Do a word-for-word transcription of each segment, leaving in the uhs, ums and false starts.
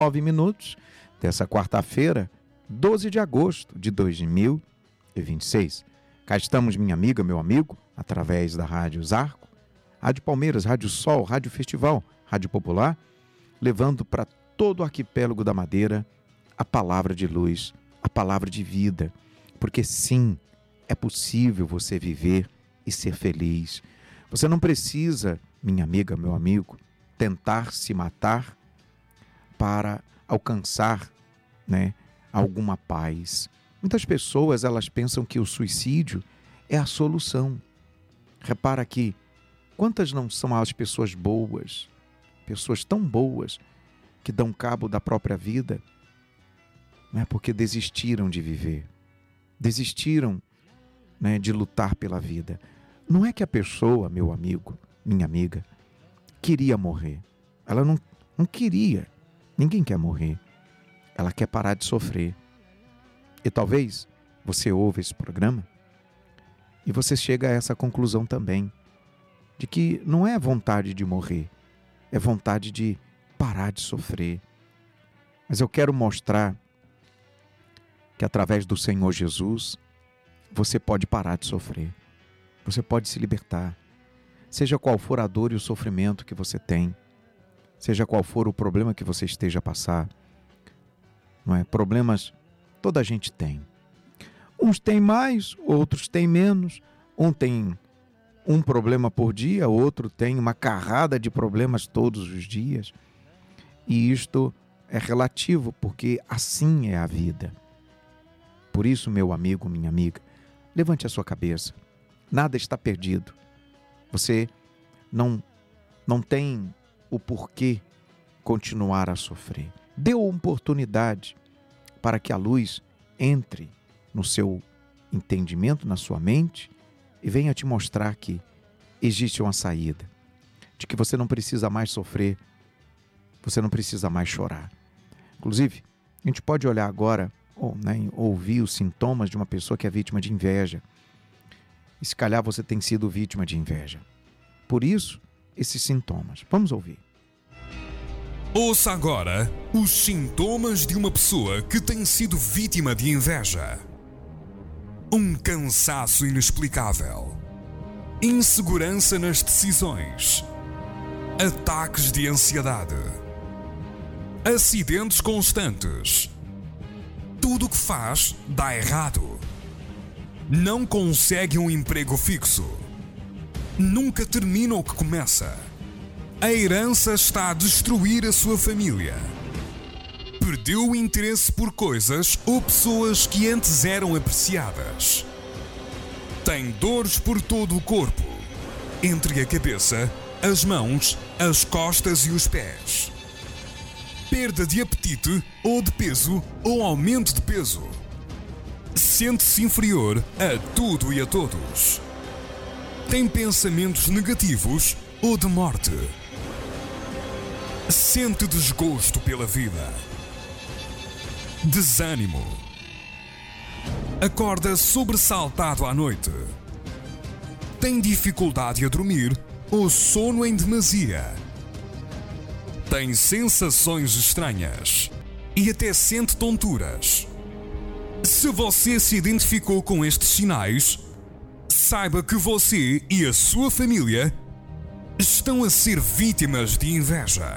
nove minutos dessa quarta-feira, doze de agosto de dois mil e vinte e seis. Cá estamos, minha amiga, meu amigo, através da Rádio Zarco, Rádio Palmeiras, Rádio Sol, Rádio Festival, Rádio Popular, levando para todo o arquipélago da Madeira a palavra de luz, a palavra de vida. Porque sim, é possível você viver e ser feliz. Você não precisa, minha amiga, meu amigo, tentar se matar para alcançar, né, alguma paz. Muitas pessoas, elas pensam que o suicídio é a solução. Repara que quantas não são as pessoas boas, pessoas tão boas que dão cabo da própria vida, né, porque desistiram de viver, desistiram, né, de lutar pela vida. Não é que a pessoa, meu amigo, minha amiga, queria morrer. Ela não, não queria. Ninguém quer morrer. Ela quer parar de sofrer. E talvez você ouve esse programa e você chega a essa conclusão também, de que não é vontade de morrer, é vontade de parar de sofrer. Mas eu quero mostrar que através do Senhor Jesus, você pode parar de sofrer. Você pode se libertar. Seja qual for a dor e o sofrimento que você tem, seja qual for o problema que você esteja a passar, não é? Problemas toda a gente tem. Uns têm mais, outros têm menos. Um tem um problema por dia, outro tem uma carrada de problemas todos os dias. E isto é relativo, porque assim é a vida. Por isso, meu amigo, minha amiga, levante a sua cabeça. Nada está perdido. Você não, não tem o porquê continuar a sofrer. Dê uma oportunidade para que a luz entre no seu entendimento, na sua mente, e venha te mostrar que existe uma saída, de que você não precisa mais sofrer, você não precisa mais chorar. Inclusive, a gente pode olhar agora, ou, né, ouvir os sintomas de uma pessoa que é vítima de inveja. E se calhar você tem sido vítima de inveja. Por isso, esses sintomas. Vamos ouvir. Ouça agora os sintomas de uma pessoa que tem sido vítima de inveja. Um cansaço inexplicável, insegurança nas decisões, ataques de ansiedade, acidentes constantes. Tudo o que faz dá errado. Não consegue um emprego fixo. Nunca termina o que começa. A herança está a destruir a sua família. Perdeu o interesse por coisas ou pessoas que antes eram apreciadas. Tem dores por todo o corpo, entre a cabeça, as mãos, as costas e os pés. Perda de apetite ou de peso ou aumento de peso. Sente-se inferior a tudo e a todos. Tem pensamentos negativos ou de morte. Sente desgosto pela vida. Desânimo. Acorda sobressaltado à noite. Tem dificuldade a dormir ou sono em demasia. Tem sensações estranhas e até sente tonturas. Se você se identificou com estes sinais, saiba que você e a sua família estão a ser vítimas de inveja.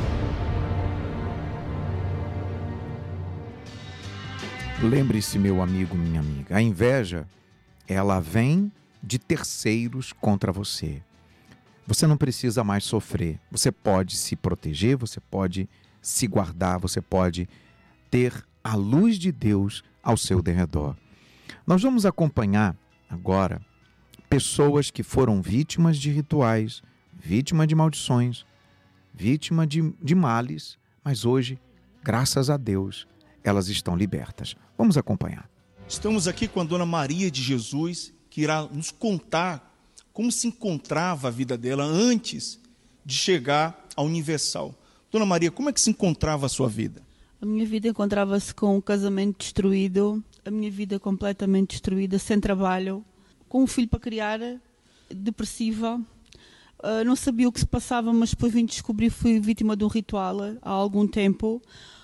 Lembre-se, meu amigo, minha amiga, a inveja, ela vem de terceiros contra você. Você não precisa mais sofrer. Você pode se proteger, você pode se guardar, você pode ter a luz de Deus ao seu derredor. Nós vamos acompanhar agora pessoas que foram vítimas de rituais, vítimas de maldições, vítimas de, de males, mas hoje, graças a Deus, elas estão libertas. Vamos acompanhar. Estamos aqui com a Dona Maria de Jesus, que irá nos contar como se encontrava a vida dela antes de chegar à Universal. Dona Maria, como é que se encontrava a sua vida? A minha vida encontrava-se com um casamento destruído, a minha vida completamente destruída, sem trabalho, com um filho para criar, depressiva, uh, não sabia o que se passava, mas depois vim descobrir, fui vítima de um ritual há algum tempo,